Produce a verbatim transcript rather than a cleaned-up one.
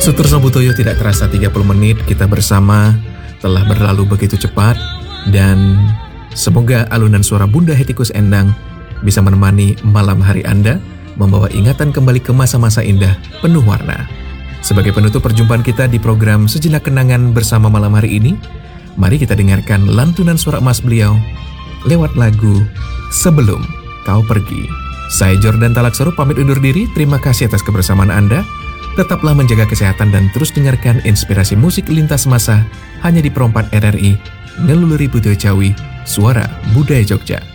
Suterso Butoyo, tidak terasa tiga puluh menit kita bersama telah berlalu begitu cepat, dan semoga alunan suara Bunda Hettikus Endang bisa menemani malam hari Anda, membawa ingatan kembali ke masa-masa indah penuh warna. Sebagai penutup perjumpaan kita di program Sejenak Kenangan bersama malam hari ini, mari kita dengarkan lantunan suara emas beliau lewat lagu Sebelum Kau Pergi. Saya Jordan Talaksoro pamit undur diri, terima kasih atas kebersamaan Anda. Tetaplah menjaga kesehatan dan terus dengarkan inspirasi musik lintas masa hanya di Perompak R R I, Ngeluluri Budoyo Jawi, Suara Budaya Jogja.